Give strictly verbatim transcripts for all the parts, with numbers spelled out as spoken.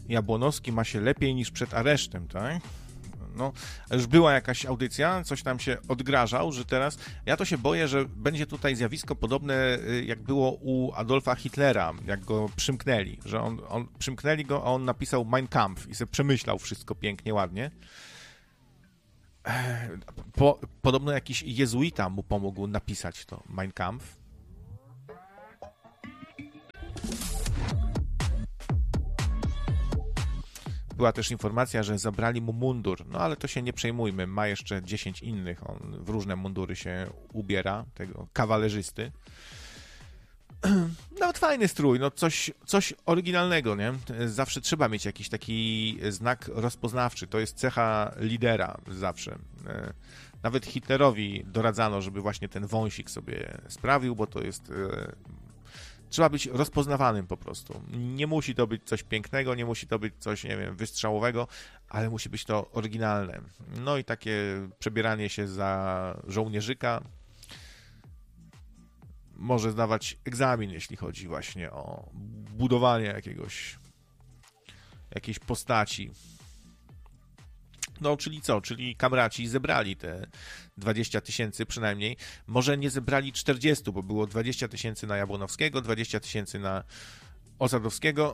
Jabłonowski ma się lepiej niż przed aresztem, tak? No, już była jakaś audycja, coś tam się odgrażał, że teraz... Ja to się boję, że będzie tutaj zjawisko podobne, jak było u Adolfa Hitlera, jak go przymknęli, że on, on przymknęli go, a on napisał Mein Kampf i sobie przemyślał wszystko pięknie, ładnie. Po, podobno jakiś jezuita mu pomógł napisać to Mein Kampf. Była też informacja, że zabrali mu mundur, no ale to się nie przejmujmy, ma jeszcze dziesięć innych, on w różne mundury się ubiera, tego kawalerzysty. Nawet fajny strój, no coś, coś oryginalnego, nie? Zawsze trzeba mieć jakiś taki znak rozpoznawczy, to jest cecha lidera zawsze. Nawet Hitlerowi doradzano, żeby właśnie ten wąsik sobie sprawił, bo to jest... Trzeba być rozpoznawanym po prostu. Nie musi to być coś pięknego, nie musi to być coś, nie wiem, wystrzałowego, ale musi być to oryginalne. No i takie przebieranie się za żołnierzyka może zdawać egzamin, jeśli chodzi właśnie o budowanie jakiegoś jakiejś postaci. No, czyli co? Czyli kamraci zebrali te dwadzieścia tysięcy przynajmniej. Może nie zebrali czterdzieści, bo było dwadzieścia tysięcy na Jabłonowskiego, dwadzieścia tysięcy na Osadowskiego.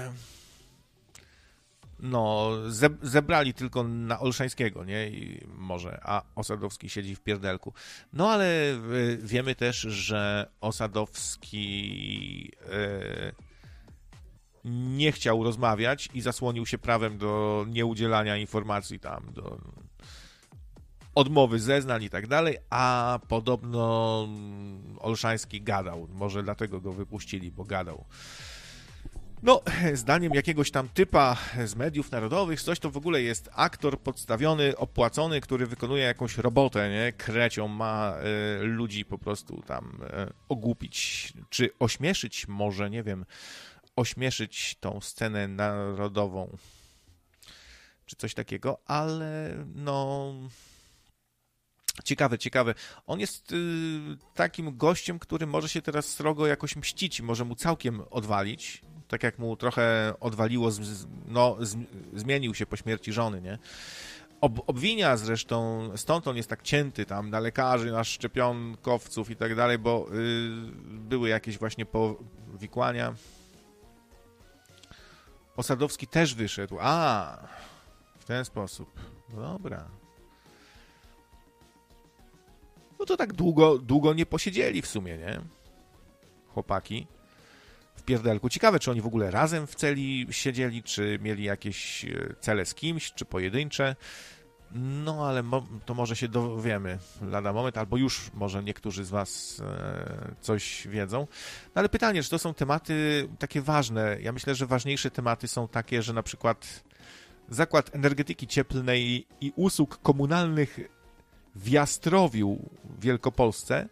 No, zebrali tylko na Olszańskiego, nie? I może, a Osadowski siedzi w pierdelku. No, ale wiemy też, że Osadowski... nie chciał rozmawiać i zasłonił się prawem do nieudzielania informacji tam, do odmowy zeznań i tak dalej, a podobno Olszański gadał. Może dlatego go wypuścili, bo gadał. No, zdaniem jakiegoś tam typa z mediów narodowych, coś to w ogóle jest aktor podstawiony, opłacony, który wykonuje jakąś robotę, nie? Krecią ma y, ludzi po prostu tam y, ogłupić, czy ośmieszyć może, nie wiem, ośmieszyć tą scenę narodową, czy coś takiego, ale no... Ciekawe, ciekawe. On jest y, takim gościem, który może się teraz srogo jakoś mścić, może mu całkiem odwalić, tak jak mu trochę odwaliło, z, z, no, z, zmienił się po śmierci żony, nie? Ob, obwinia zresztą, stąd on jest tak cięty tam na lekarzy, na szczepionkowców i tak dalej, bo y, były jakieś właśnie powikłania. Osadowski też wyszedł. A, w ten sposób. No dobra. No to tak długo, długo nie posiedzieli w sumie, nie? Chłopaki w pierdelku. Ciekawe, czy oni w ogóle razem w celi siedzieli, czy mieli jakieś cele z kimś, czy pojedyncze. No, ale mo- to może się dowiemy lada moment, albo już może niektórzy z was e, coś wiedzą. No, ale pytanie, czy to są tematy takie ważne? Ja myślę, że ważniejsze tematy są takie, że na przykład Zakład Energetyki Cieplnej i Usług Komunalnych w Jastrowiu w Wielkopolsce,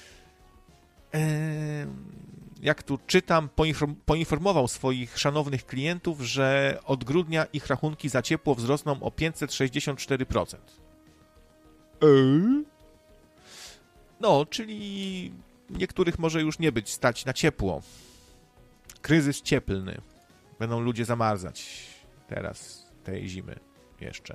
e, jak tu czytam, poinform- poinformował swoich szanownych klientów, że od grudnia ich rachunki za ciepło wzrosną o pięćset sześćdziesiąt cztery procent. Eee? No, czyli niektórych może już nie być stać na ciepło. Kryzys cieplny. Będą ludzie zamarzać teraz, tej zimy jeszcze.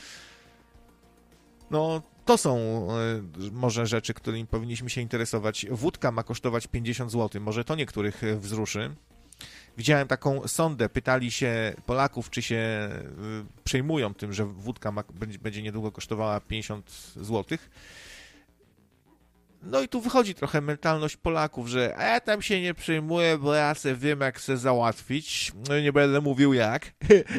No, to są y, może rzeczy, którymi powinniśmy się interesować. Wódka ma kosztować pięćdziesiąt złotych. Może to niektórych wzruszy. Widziałem taką sondę. Pytali się Polaków, czy się y, przejmują tym, że wódka ma, będzie, będzie niedługo kosztowała pięćdziesiąt złotych. No i tu wychodzi trochę mentalność Polaków, że a ja tam się nie przejmuję, bo ja se wiem, jak se załatwić. No i nie będę mówił jak.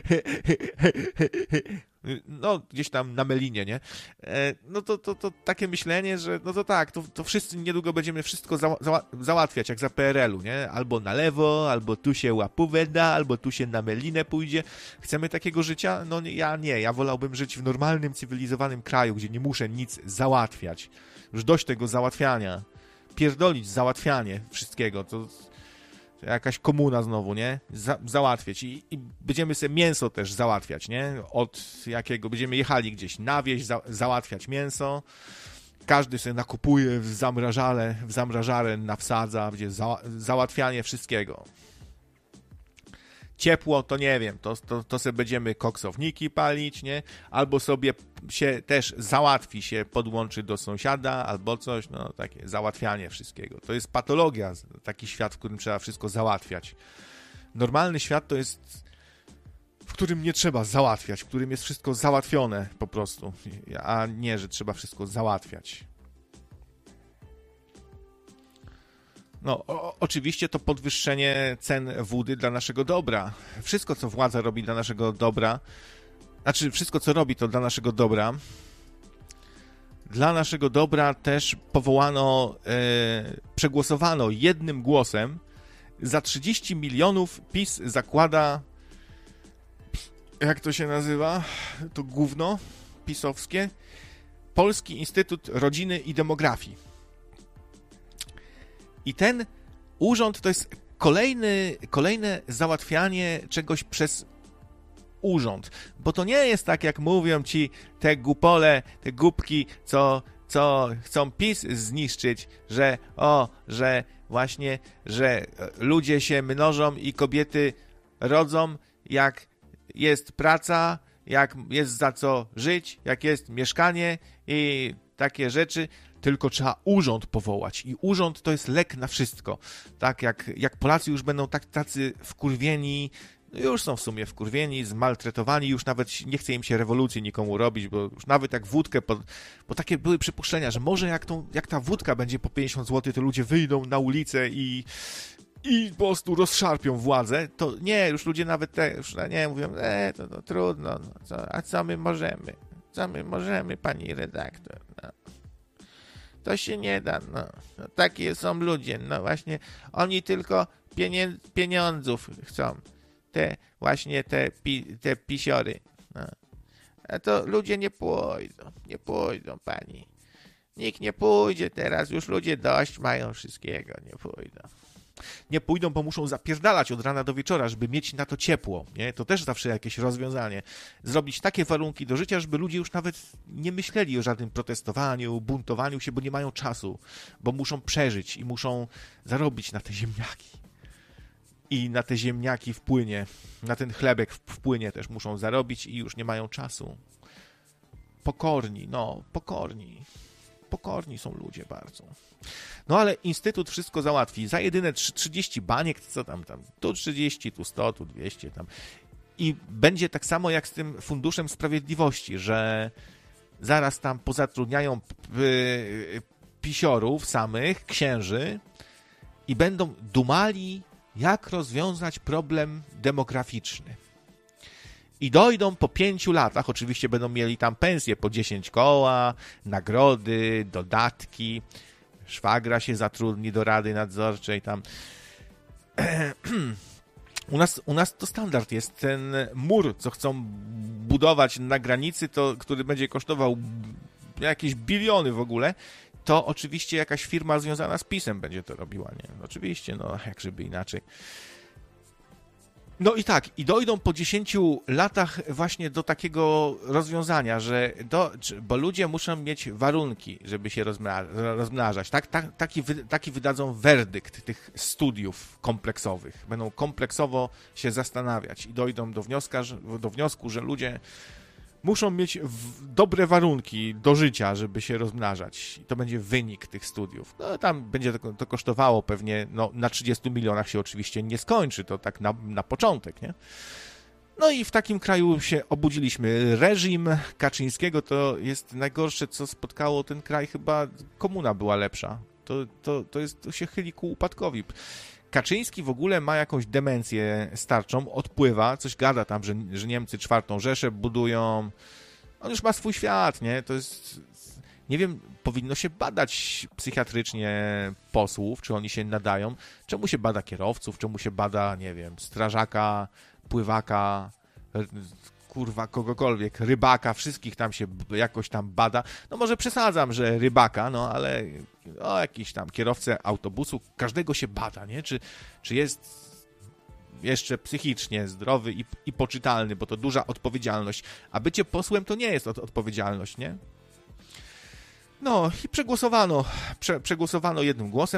No, gdzieś tam na melinie, nie? No to, to, to takie myślenie, że no to tak, to, to wszyscy niedługo będziemy wszystko za, za, załatwiać, jak za P R L u, nie? Albo na lewo, albo tu się łapówę da, albo tu się na melinę pójdzie. Chcemy takiego życia? No ja nie, ja wolałbym żyć w normalnym, cywilizowanym kraju, gdzie nie muszę nic załatwiać. Już dość tego załatwiania. Pierdolić załatwianie wszystkiego, to... Jakaś komuna znowu, nie? Za, załatwiać. I, I będziemy sobie mięso też załatwiać, nie? Od jakiego... Będziemy jechali gdzieś na wieś, za, załatwiać mięso. Każdy sobie nakupuje w zamrażale, w zamrażarę nawsadza, będzie za, załatwianie wszystkiego. ciepło, to nie wiem, to, to, to sobie będziemy koksowniki palić, nie? Albo sobie się też załatwi, się podłączy do sąsiada, albo coś, no takie załatwianie wszystkiego. To jest patologia, taki świat, w którym trzeba wszystko załatwiać. Normalny świat to jest, w którym nie trzeba załatwiać, w którym jest wszystko załatwione po prostu, a nie, że trzeba wszystko załatwiać. No, o, oczywiście to podwyższenie cen wody dla naszego dobra. Wszystko, co władza robi dla naszego dobra, znaczy wszystko, co robi, to dla naszego dobra. Dla naszego dobra też powołano, e, przegłosowano jednym głosem. Za trzydzieści milionów PiS zakłada, jak to się nazywa, to gówno pisowskie, Polski Instytut Rodziny i Demografii. I ten urząd to jest kolejny, kolejne załatwianie czegoś przez urząd. Bo to nie jest tak, jak mówią ci te głupole, te głupki, co, co chcą PiS zniszczyć, że o, że właśnie, że ludzie się mnożą i kobiety rodzą, jak jest praca, jak jest za co żyć, jak jest mieszkanie i takie rzeczy. Tylko trzeba urząd powołać i urząd to jest lek na wszystko. Tak, jak, jak Polacy już będą tak, tacy wkurwieni, no już są w sumie wkurwieni, zmaltretowani, już nawet nie chce im się rewolucji nikomu robić, bo już nawet jak wódkę, po, bo takie były przypuszczenia, że może jak, tą, jak ta wódka będzie po pięćdziesiąt złotych, to ludzie wyjdą na ulicę i, i po prostu rozszarpią władzę, to nie, już ludzie nawet te, już nie, mówią, e, to, to trudno, no, co, a co my możemy? Co my możemy, pani redaktor? No. To się nie da, no. no. Takie są ludzie, no właśnie. Oni tylko pienie- pieniądzów chcą. Te właśnie te, pi- te pisiory. No. A to ludzie nie pójdą, nie pójdą, pani. Nikt nie pójdzie teraz, już ludzie dość mają wszystkiego, nie pójdą. Nie pójdą, bo muszą zapierdalać od rana do wieczora, żeby mieć na to ciepło, nie? To też zawsze jakieś rozwiązanie. Zrobić takie warunki do życia, żeby ludzie już nawet nie myśleli o żadnym protestowaniu, buntowaniu się, bo nie mają czasu, bo muszą przeżyć i muszą zarobić na te ziemniaki. I na te ziemniaki wpłynie, na ten chlebek wpłynie też muszą zarobić i już nie mają czasu. Pokorni, no, pokorni. Pokorni są ludzie bardzo. No ale Instytut wszystko załatwi. Za jedyne trzydzieści baniek, co tam, tam, tu trzydzieści, tu sto, tu dwieście tam. I będzie tak samo jak z tym Funduszem Sprawiedliwości, że zaraz tam pozatrudniają pisiorów samych, księży i będą dumali, jak rozwiązać problem demograficzny. I dojdą po pięciu latach, oczywiście będą mieli tam pensje po dziesięć koła, nagrody, dodatki, szwagra się zatrudni do rady nadzorczej tam. U nas, u nas to standard jest. Ten mur, co chcą budować na granicy, to, który będzie kosztował jakieś biliony w ogóle, to oczywiście jakaś firma związana z PiS-em będzie to robiła, nie? Oczywiście, no jak żeby inaczej. No i tak, i dojdą po dziesięciu latach właśnie do takiego rozwiązania, że do, bo ludzie muszą mieć warunki, żeby się rozmnażać. Tak, tak, taki, taki wydadzą werdykt tych studiów kompleksowych. Będą kompleksowo się zastanawiać i dojdą do, wnioska, do wniosku, że ludzie muszą mieć dobre warunki do życia, żeby się rozmnażać. I to będzie wynik tych studiów. No tam będzie to, to kosztowało pewnie, no na trzydziestu milionach się oczywiście nie skończy, to tak na, na początek, nie? No i w takim kraju się obudziliśmy. Reżim Kaczyńskiego to jest najgorsze, co spotkało ten kraj, chyba komuna była lepsza. To, to, to, jest, to się chyli ku upadkowi. Kaczyński w ogóle ma jakąś demencję starczą, odpływa, coś gada tam, że, że Niemcy czwartą Rzeszę budują. On już ma swój świat, nie? To jest, nie wiem, powinno się badać psychiatrycznie posłów, czy oni się nadają. Czemu się bada kierowców, czemu się bada, nie wiem, strażaka, pływaka, kurwa, kogokolwiek, rybaka, wszystkich tam się jakoś tam bada. No może przesadzam, że rybaka, no ale o jakiś tam kierowcę autobusu, każdego się bada, nie? Czy, czy jest jeszcze psychicznie zdrowy i, i poczytalny, bo to duża odpowiedzialność. A bycie posłem to nie jest od, odpowiedzialność, nie? No i przegłosowano, prze, przegłosowano jednym głosem.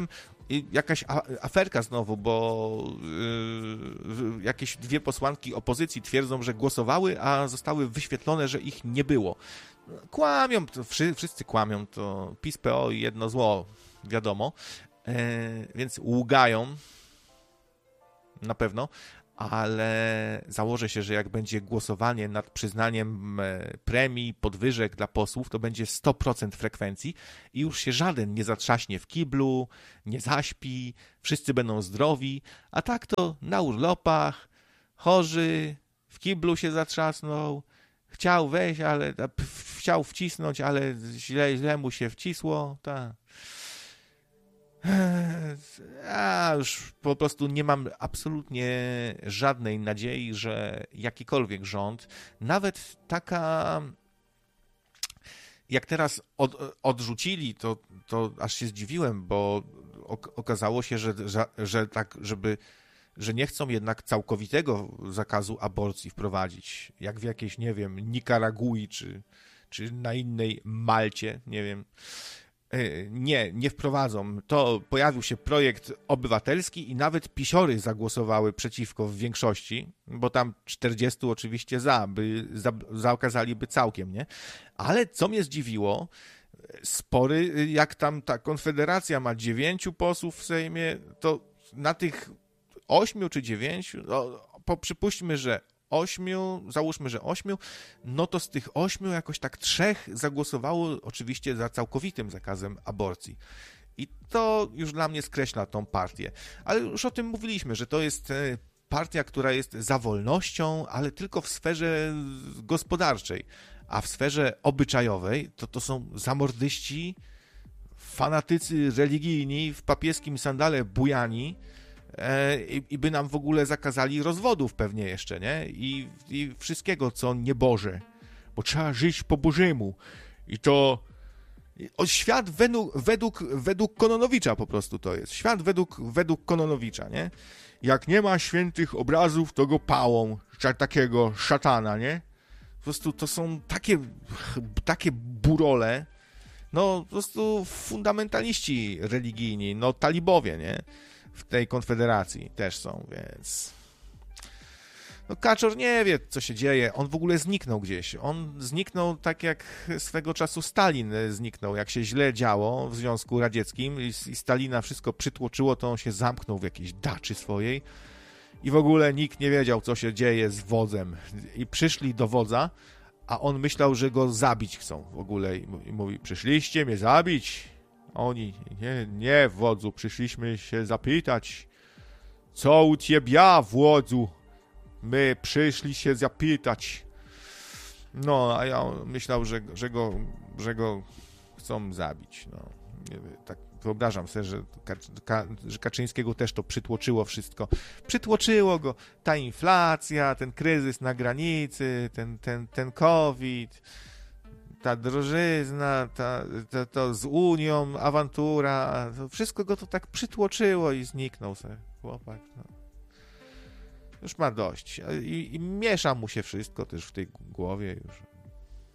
I jakaś aferka znowu, bo yy, jakieś dwie posłanki opozycji twierdzą, że głosowały, a zostały wyświetlone, że ich nie było. Kłamią, to wszyscy kłamią, to PiS, P O i jedno zło, wiadomo, yy, więc ługają na pewno, ale założę się, że jak będzie głosowanie nad przyznaniem premii, podwyżek dla posłów, to będzie sto procent frekwencji i już się żaden nie zatrzaśnie w kiblu, nie zaśpi, wszyscy będą zdrowi, a tak to na urlopach, chorzy, w kiblu się zatrzasnął, chciał wejść, ale chciał wcisnąć, ale źle, źle mu się wcisło, tak. Ja już po prostu nie mam absolutnie żadnej nadziei, że jakikolwiek rząd, nawet taka jak teraz od, odrzucili, to, to aż się zdziwiłem, bo okazało się, że, że, że tak, żeby, że nie chcą jednak całkowitego zakazu aborcji wprowadzić, jak w jakiejś, nie wiem, Nikaragui czy, czy na innej Malcie, nie wiem. Nie, nie wprowadzą. To pojawił się projekt obywatelski i nawet pisiory zagłosowały przeciwko w większości, bo tam czterdziestu oczywiście za, by za, zaokazaliby całkiem, nie? Ale co mnie zdziwiło, spory, jak tam ta Konfederacja ma dziewięciu posłów w Sejmie, to na tych ośmiu czy dziewięciu, no, po, przypuśćmy, że ośmiu, załóżmy, że ośmiu, no to z tych ośmiu jakoś tak trzech zagłosowało oczywiście za całkowitym zakazem aborcji. I to już dla mnie skreśla tą partię. Ale już o tym mówiliśmy, że to jest partia, która jest za wolnością, ale tylko w sferze gospodarczej, a w sferze obyczajowej to to są zamordyści, fanatycy religijni w papieskim sandale bujani, I, i by nam w ogóle zakazali rozwodów pewnie jeszcze, nie? I, i wszystkiego, co nieboże. Bo trzeba żyć po Bożemu. I to... O, świat według, według, według Kononowicza po prostu to jest. Świat według, według Kononowicza, nie? Jak nie ma świętych obrazów, to go pałą. Takiego szatana, nie? Po prostu to są takie, takie burole. No, po prostu fundamentaliści religijni. No, talibowie, nie? W tej konfederacji też są, więc... No Kaczor nie wie, co się dzieje. On w ogóle zniknął gdzieś. On zniknął tak jak swego czasu Stalin zniknął. Jak się źle działo w Związku Radzieckim i, i Stalina wszystko przytłoczyło, to on się zamknął w jakiejś daczy swojej i w ogóle nikt nie wiedział, co się dzieje z wodzem. I przyszli do wodza, a on myślał, że go zabić chcą w ogóle. I mówi, przyszliście mnie zabić? Oni, nie, nie, wodzu, przyszliśmy się zapytać, co u ciebie, wodzu? My przyszli się zapytać. No, a ja myślał, że, że, go, że go chcą zabić. No, nie, tak wyobrażam sobie, że, Ka, że Kaczyńskiego też to przytłoczyło wszystko. Przytłoczyło go ta inflacja, ten kryzys na granicy, ten, ten, ten COVID... ta drożyzna, ta, ta, to z Unią, awantura, to wszystko go to tak przytłoczyło i zniknął sobie chłopak. No. Już ma dość. I, i miesza mu się wszystko też w tej głowie już.